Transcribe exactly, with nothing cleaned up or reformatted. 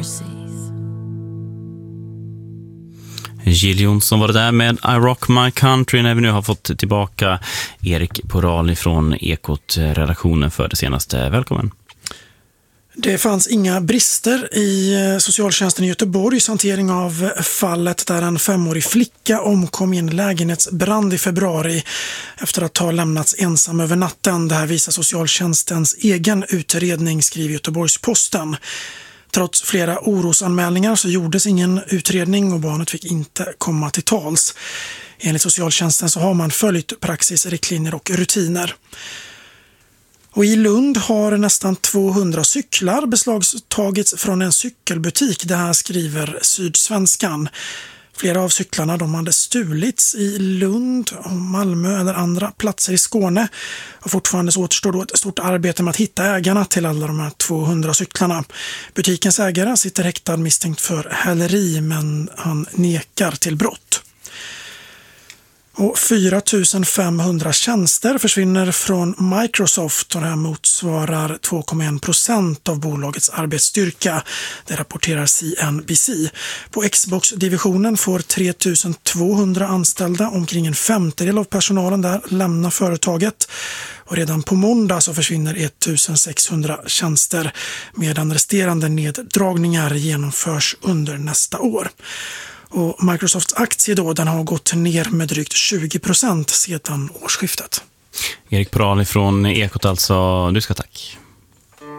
mercies. Jill Johnson var det där med I Rock My Country, när vi nu har fått tillbaka Erik Porali från Ekot-redaktionen för det senaste. Välkommen. Det fanns inga brister i socialtjänsten i Göteborgs hantering av fallet där en femårig flicka omkom i en lägenhetsbrand i februari efter att ha lämnats ensam över natten. Det här visar socialtjänstens egen utredning, skriver Göteborgs-Posten. Trots flera orosanmälningar så gjordes ingen utredning och barnet fick inte komma till tals. Enligt socialtjänsten så har man följt praxis, riktlinjer och rutiner. Och i Lund har nästan tvåhundra cyklar beslagtagits från en cykelbutik. Det här skriver Sydsvenskan. Flera av cyklarna de hade stulits i Lund, Malmö eller andra platser i Skåne. Och fortfarande så återstår då ett stort arbete med att hitta ägarna till alla de här tvåhundra cyklarna. Butikens ägare sitter häktad misstänkt för häleri, men han nekar till brott. Och fyra tusen femhundra tjänster försvinner från Microsoft och det här motsvarar två komma en procent av bolagets arbetsstyrka. Det rapporterar C N B C. På Xbox-divisionen får tre tusen tvåhundra anställda, omkring en femtedel av personalen där, lämna företaget. Och redan på måndag så försvinner ett tusen sexhundra tjänster medan resterande neddragningar genomförs under nästa år. Och Microsofts aktie då, den har gått ner med drygt tjugo procent sedan årsskiftet. Erik Porali från Ekot alltså, du ska tack.